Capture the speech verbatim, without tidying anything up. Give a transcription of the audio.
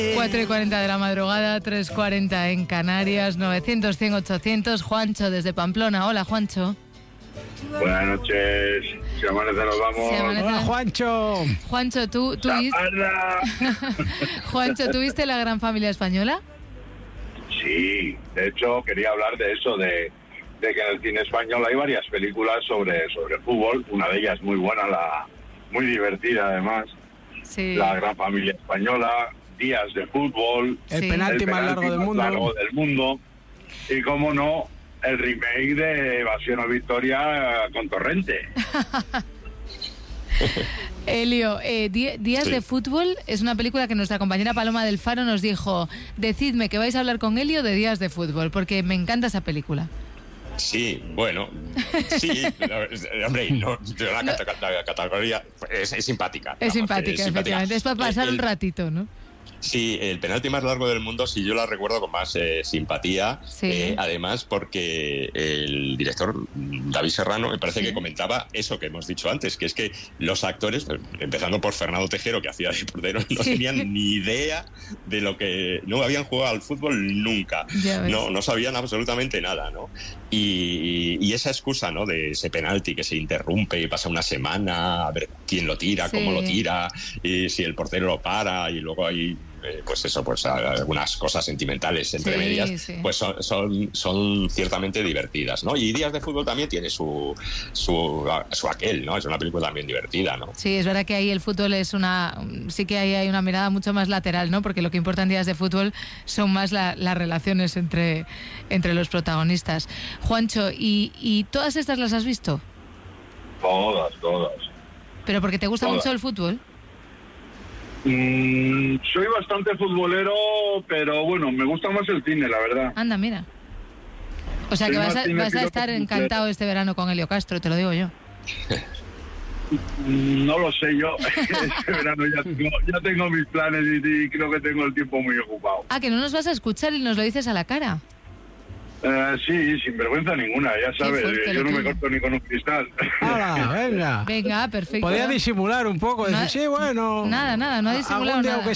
cuatro y cuarenta de la madrugada, tres y cuarenta en Canarias, novecientos, cien, ochocientos. Juancho desde Pamplona. Hola, Juancho. Buenas noches. Si amanece nos vamos. Si amanece... Hola, Juancho. Juancho, ¿tú, tú viste... Juancho, ¿tú viste La Gran Familia Española? Sí, de hecho quería hablar de eso, de, de que en el cine español hay varias películas sobre, sobre fútbol. Una de ellas muy buena, la muy divertida además. Sí. La Gran Familia Española, Días de Fútbol. El Sí. penalti, el más penalti largo del más mundo. largo del mundo. Y cómo no, el remake de Evasión o Victoria con Torrente. Elio, eh, Di- Días Sí. de Fútbol es una película que nuestra compañera Paloma del Faro nos dijo: decidme que vais a hablar con Elio de Días de Fútbol, porque me encanta esa película. Sí, bueno, sí, no, hombre, no, de la, cata- la categoría es, es simpática. Es vamos, simpática, efectivamente. Es para pasar El- un ratito, ¿no? Sí, el penalti más largo del mundo, sí, yo la recuerdo con más eh, simpatía. Sí. Eh, además, porque el director David Serrano me parece Sí. que comentaba eso que hemos dicho antes, que es que los actores, empezando por Fernando Tejero, que hacía de portero, no Sí. tenían ni idea de lo que... No habían jugado al fútbol nunca. Ya ves. No, no sabían absolutamente nada, ¿no? Y, y esa excusa, ¿no? De ese penalti que se interrumpe y pasa una semana a ver quién lo tira, Sí. cómo lo tira, y si el portero lo para, y luego hay... Eh, pues eso, pues algunas cosas sentimentales entre Sí, medias, sí. pues son, son, son ciertamente divertidas, ¿no? Y Días de Fútbol también tiene su, su, su aquel, ¿no? Es una película también divertida, ¿no? Sí, es verdad que ahí el fútbol es una... Sí que ahí hay una mirada mucho más lateral, ¿no? Porque lo que importa en Días de Fútbol son más la- las relaciones entre, entre los protagonistas. Juancho, ¿y, ¿y todas estas las has visto? Todas, todas. ¿Pero porque te gusta Todas. mucho el fútbol? Mm, soy bastante futbolero, pero bueno, me gusta más el cine, la verdad. Anda, mira. O sea Soy que vas más a, cinéfilo vas a que estar futbolero. encantado este verano con Elio Castro, te lo digo yo. Mm, No lo sé yo. Este verano ya tengo, ya tengo mis planes y, y creo que tengo el tiempo muy ocupado. Ah, que no nos vas a escuchar y nos lo dices a la cara. Eh, sí, sin vergüenza ninguna, ya sabes. fuerte eh, lo Yo no me tuyo. corto ni con un cristal. ¡Hala, venga! Venga, perfecto. Podía disimular un poco, decir, No- sí, bueno. Nada, nada, no ha disimulado algún día, nada. aunque